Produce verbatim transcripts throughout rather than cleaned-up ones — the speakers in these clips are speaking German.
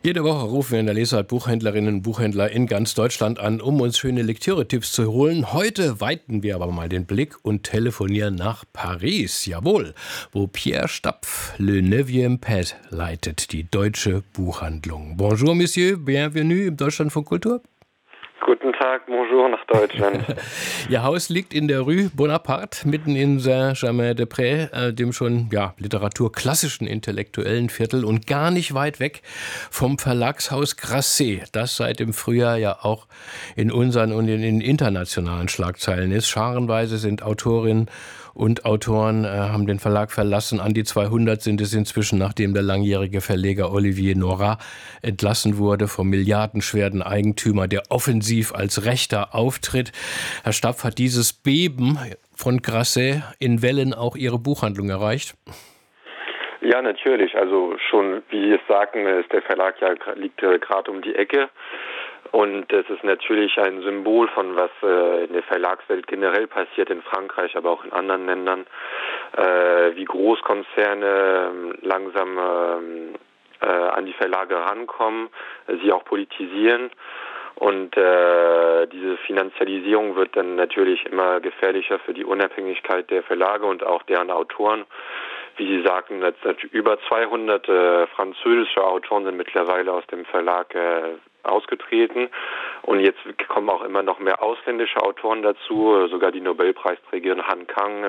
Jede Woche rufen wir in der Lesart Buchhändlerinnen und Buchhändler in ganz Deutschland an, um uns schöne Lektüre-Tipps zu holen. Heute weiten wir aber mal den Blick und telefonieren nach Paris. Jawohl, wo Pierre Stapf Le Neuvième Pas leitet, die deutsche Buchhandlung. Bonjour, Monsieur, bienvenue im Deutschlandfunk Kultur. Guten Tag, bonjour nach Deutschland. Ihr Haus liegt in der Rue Bonaparte, mitten in Saint-Germain-des-Prés, äh, dem schon ja, literaturklassischen intellektuellen Viertel und gar nicht weit weg vom Verlagshaus Grasset, das seit dem Frühjahr ja auch in unseren und in den internationalen Schlagzeilen ist. Scharenweise sind Autorinnen und Autoren äh, haben den Verlag verlassen. An die zweihundert sind es inzwischen, nachdem der langjährige Verleger Olivier Nora entlassen wurde vom milliardenschweren Eigentümer, der offensiv als Rechter auftritt. Herr Stapf, hat dieses Beben von Grasset in Wellen auch Ihre Buchhandlung erreicht? Ja, natürlich. Also schon, wie Sie es sagten, ist der Verlag ja liegt äh, gerade um die Ecke. Und es ist natürlich ein Symbol von was äh, in der Verlagswelt generell passiert, in Frankreich, aber auch in anderen Ländern, äh, wie Großkonzerne äh, langsam äh, äh, an die Verlage rankommen, äh, sie auch politisieren. Und äh, diese Finanzialisierung wird dann natürlich immer gefährlicher für die Unabhängigkeit der Verlage und auch deren Autoren. Wie Sie sagten, über zweihundert äh, französische Autoren sind mittlerweile aus dem Verlag äh, ausgetreten. Und jetzt kommen auch immer noch mehr ausländische Autoren dazu. Sogar die Nobelpreisträgerin Han Kang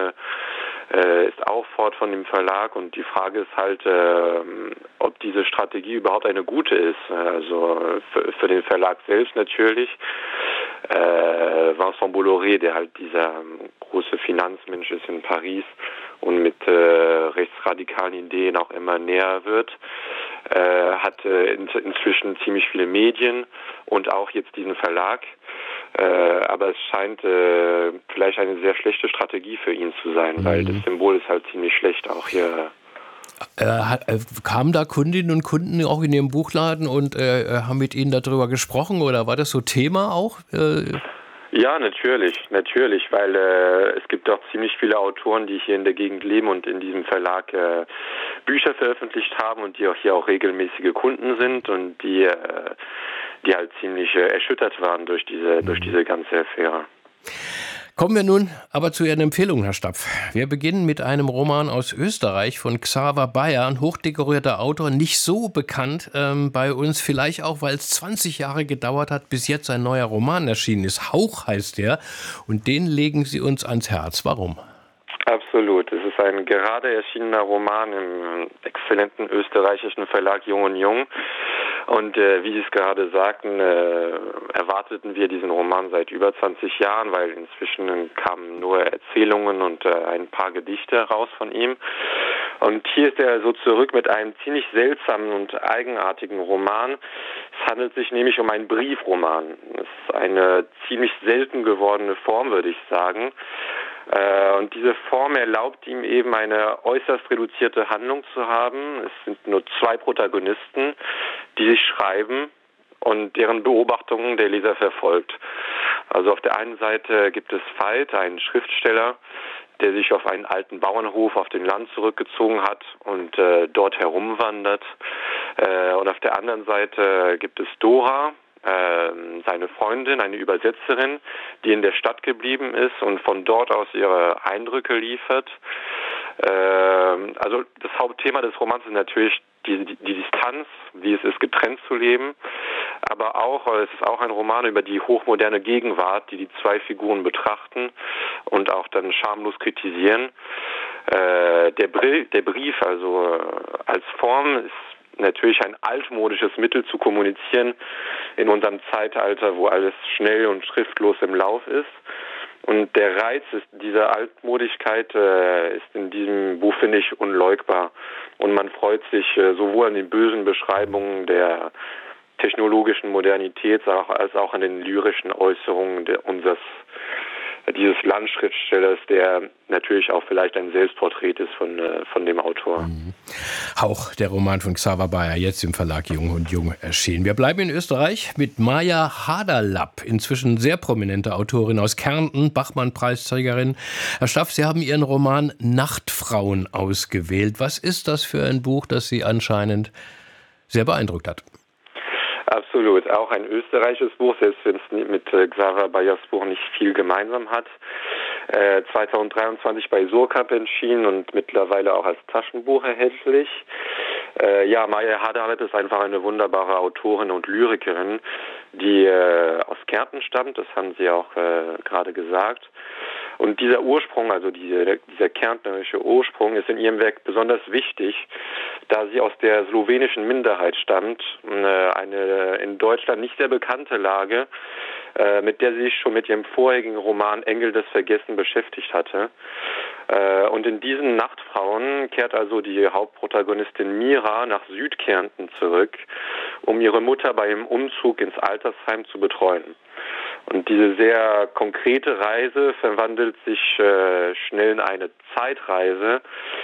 äh, ist auch fort von dem Verlag. Und die Frage ist halt, äh, ob diese Strategie überhaupt eine gute ist. Also für, für den Verlag selbst natürlich. Äh, Vincent Bolloré, der halt dieser große Finanzmensch ist in Paris und mit äh, rechtsradikalen Ideen auch immer näher wird, äh, hat äh, in, inzwischen ziemlich viele Medien und auch jetzt diesen Verlag. Äh, aber es scheint äh, vielleicht eine sehr schlechte Strategie für ihn zu sein, mhm. weil das Symbol ist halt ziemlich schlecht auch hier. Äh, hat, äh, kamen da Kundinnen und Kunden auch in Ihrem Buchladen und äh, haben mit Ihnen darüber gesprochen oder war das so Thema auch? Äh, Ja, natürlich, natürlich, weil äh, es gibt auch ziemlich viele Autoren, die hier in der Gegend leben und in diesem Verlag äh, Bücher veröffentlicht haben und die auch hier auch regelmäßige Kunden sind und die, äh, die halt ziemlich äh, erschüttert waren durch diese, durch diese ganze Affäre. Kommen wir nun aber zu Ihren Empfehlungen, Herr Stapf. Wir beginnen mit einem Roman aus Österreich von Xaver Beyer, ein hochdekorierter Autor, nicht so bekannt ähm, bei uns, vielleicht auch, weil es zwanzig Jahre gedauert hat, bis jetzt ein neuer Roman erschienen ist. Hauch heißt der und den legen Sie uns ans Herz. Warum? Absolut. Es ist ein gerade erschienener Roman im exzellenten österreichischen Verlag Jung und Jung. Und äh, wie Sie es gerade sagten, äh, erwarteten wir diesen Roman seit über zwanzig Jahren, weil inzwischen kamen nur Erzählungen und äh, ein paar Gedichte raus von ihm. Und hier ist er so zurück mit einem ziemlich seltsamen und eigenartigen Roman. Es handelt sich nämlich um einen Briefroman. Es ist eine ziemlich selten gewordene Form, würde ich sagen. Und diese Form erlaubt ihm eben eine äußerst reduzierte Handlung zu haben. Es sind nur zwei Protagonisten, die sich schreiben und deren Beobachtungen der Leser verfolgt. Also auf der einen Seite gibt es Veit, einen Schriftsteller, der sich auf einen alten Bauernhof auf dem Land zurückgezogen hat und äh, dort herumwandert. Äh, und auf der anderen Seite gibt es Dora, seine Freundin, eine Übersetzerin, die in der Stadt geblieben ist und von dort aus ihre Eindrücke liefert. Also das Hauptthema des Romans ist natürlich die, die, die Distanz, wie es ist, getrennt zu leben. Aber auch, es ist auch ein Roman über die hochmoderne Gegenwart, die die zwei Figuren betrachten und auch dann schamlos kritisieren. Der Brief, der Brief also als Form ist natürlich ein altmodisches Mittel zu kommunizieren in unserem Zeitalter, wo alles schnell und schriftlos im Lauf ist. Und der Reiz ist, dieser Altmodigkeit äh, ist in diesem Buch, finde ich, unleugbar. Und man freut sich äh, sowohl an den bösen Beschreibungen der technologischen Modernität als auch an den lyrischen Äußerungen der, unseres dieses Landschriftstellers, der natürlich auch vielleicht ein Selbstporträt ist von, von dem Autor. Mhm. Hauch, der Roman von Xaver Beyer, jetzt im Verlag Jung und Jung erschienen. Wir bleiben in Österreich mit Maja Haderlapp, inzwischen sehr prominente Autorin aus Kärnten, Bachmann-Preisträgerin. Herr Stapf, Sie haben Ihren Roman Nachtfrauen ausgewählt. Was ist das für ein Buch, das Sie anscheinend sehr beeindruckt hat? Absolut. Auch ein österreichisches Buch, selbst wenn es mit äh, Xaver Bayers Buch nicht viel gemeinsam hat. Äh, zweitausenddreiundzwanzig bei Surkamp erschienen und mittlerweile auch als Taschenbuch erhältlich. Äh, ja, Maya Hardalep ist einfach eine wunderbare Autorin und Lyrikerin, die äh, aus Kärnten stammt, das haben Sie auch äh, gerade gesagt. Und dieser Ursprung, also diese, dieser kärntnerische Ursprung, ist in ihrem Werk besonders wichtig, da sie aus der slowenischen Minderheit stammt, eine in Deutschland nicht sehr bekannte Lage, mit der sie sich schon mit ihrem vorherigen Roman Engel des Vergessen beschäftigt hatte. Und in diesen Nachtfrauen kehrt also die Hauptprotagonistin Mira nach Südkärnten zurück, um ihre Mutter bei ihrem Umzug ins Altersheim zu betreuen. Und diese sehr konkrete Reise verwandelt sich äh, schnell in eine Zeitreise,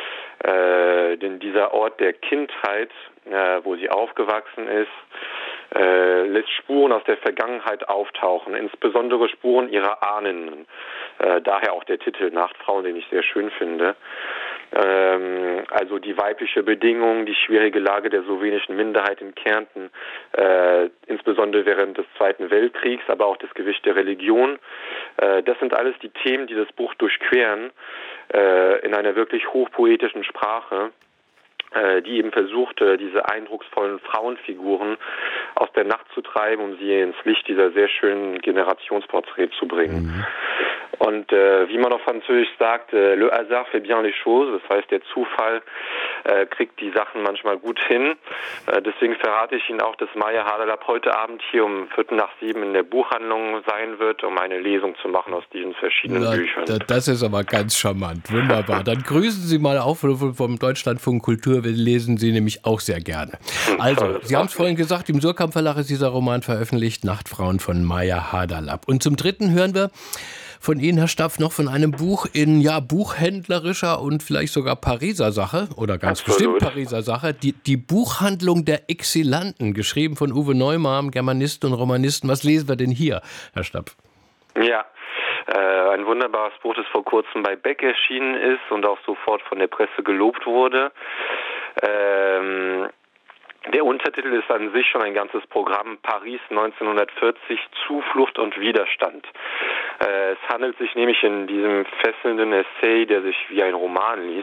äh, denn dieser Ort der Kindheit, äh, wo sie aufgewachsen ist, äh, lässt Spuren aus der Vergangenheit auftauchen, insbesondere Spuren ihrer Ahnen. Äh, daher auch der Titel Nachtfrauen, den ich sehr schön finde. Ähm, also die weibliche Bedingung, die schwierige Lage der slowenischen Minderheit in Kärnten, äh, insbesondere während des Zweiten Weltkriegs, aber auch das Gewicht der Religion. Äh, das sind alles die Themen, die das Buch durchqueren, äh, in einer wirklich hochpoetischen Sprache, äh, die eben versucht, äh, diese eindrucksvollen Frauenfiguren aus der Nacht zu treiben, um sie ins Licht dieser sehr schönen Generationsporträts zu bringen. Mhm. Und äh, wie man auf Französisch sagt, äh, le hasard fait bien les choses, das heißt, der Zufall äh, kriegt die Sachen manchmal gut hin. Äh, deswegen verrate ich Ihnen auch, dass Maya Hardalep heute Abend hier um Viertel nach sieben in der Buchhandlung sein wird, um eine Lesung zu machen aus diesen verschiedenen Na, Büchern. Das ist aber ganz charmant, wunderbar. Dann grüßen Sie mal auch vom Deutschlandfunk Kultur, wir lesen Sie nämlich auch sehr gerne. Also, Sie haben es vorhin gesagt, im Surkamp Verlag ist dieser Roman veröffentlicht, Nachtfrauen von Maya Hardalep. Und zum Dritten hören wir von Ihnen, Herr Stapf, noch von einem Buch in ja buchhändlerischer und vielleicht sogar Pariser Sache oder ganz Absolut. bestimmt Pariser Sache. Die, die Buchhandlung der Exilanten, geschrieben von Uwe Neumann, Germanisten und Romanisten. Was lesen wir denn hier, Herr Stapf? Ja, äh, ein wunderbares Buch, das vor kurzem bei Beck erschienen ist und auch sofort von der Presse gelobt wurde. Ähm, Der Untertitel ist an sich schon ein ganzes Programm, Paris neunzehnhundertvierzig, Zuflucht und Widerstand. Äh, es handelt sich nämlich in diesem fesselnden Essay, der sich wie ein Roman liest,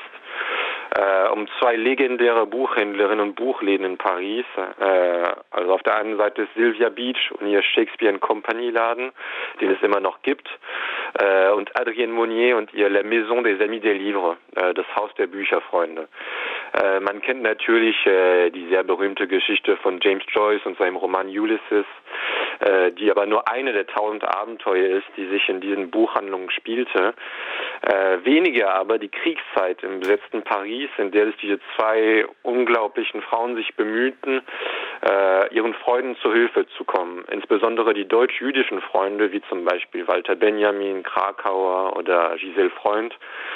äh, um zwei legendäre Buchhändlerinnen und Buchläden in Paris. Äh, also auf der einen Seite ist Sylvia Beach und ihr Shakespeare and Company Laden, den es immer noch gibt, äh, und Adrienne Monnier und ihr La Maison des Amis des Livres, äh, das Haus der Bücherfreunde. Äh, man kennt natürlich äh, die sehr berühmte Geschichte von James Joyce und seinem Roman Ulysses, äh, die aber nur eine der tausend Abenteuer ist, die sich in diesen Buchhandlungen spielte. Äh, weniger aber die Kriegszeit im besetzten Paris, in der sich diese zwei unglaublichen Frauen sich bemühten, äh, ihren Freunden zu Hilfe zu kommen. Insbesondere die deutsch-jüdischen Freunde, wie zum Beispiel Walter Benjamin, Krakauer oder Giselle Freund.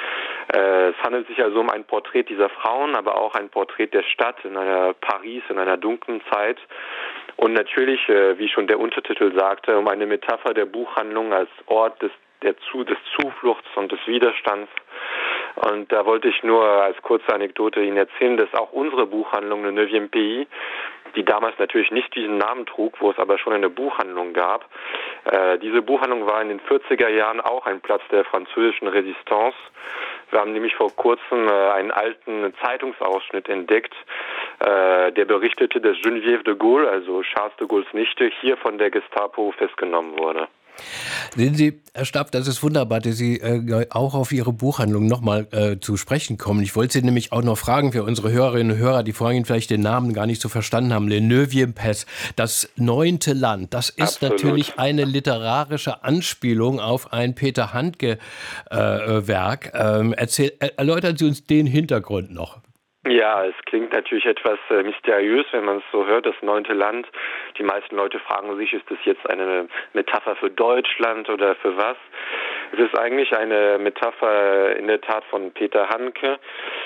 Es handelt sich also um ein Porträt dieser Frauen, aber auch ein Porträt der Stadt in einer Paris, in einer dunklen Zeit. Und natürlich, wie schon der Untertitel sagte, um eine Metapher der Buchhandlung als Ort des, der Zu, des Zufluchts und des Widerstands. Und da wollte ich nur als kurze Anekdote Ihnen erzählen, dass auch unsere Buchhandlung, Le Neuvième Pays, die damals natürlich nicht diesen Namen trug, wo es aber schon eine Buchhandlung gab. Äh, diese Buchhandlung war in den vierziger Jahren auch ein Platz der französischen Resistance. Wir haben nämlich vor kurzem äh, einen alten Zeitungsausschnitt entdeckt, äh, der berichtete, dass Geneviève de Gaulle, also Charles de Gaulles Nichte, hier von der Gestapo festgenommen wurde. Sehen Sie, Herr Stapf, das ist wunderbar, dass Sie äh, auch auf Ihre Buchhandlung nochmal äh, zu sprechen kommen. Ich wollte Sie nämlich auch noch fragen für unsere Hörerinnen und Hörer, die vorhin vielleicht den Namen gar nicht so verstanden haben. Le Neuvième Pays, das neunte Land. Das ist Absolut. natürlich eine literarische Anspielung auf ein Peter Handke-Werk. Äh, ähm, erzähl, erläutern Sie uns den Hintergrund noch. Ja, es klingt natürlich etwas äh, mysteriös, wenn man es so hört, das neunte Land. Die meisten Leute fragen sich, ist das jetzt eine Metapher für Deutschland oder für was? Es ist eigentlich eine Metapher in der Tat von Peter Handke,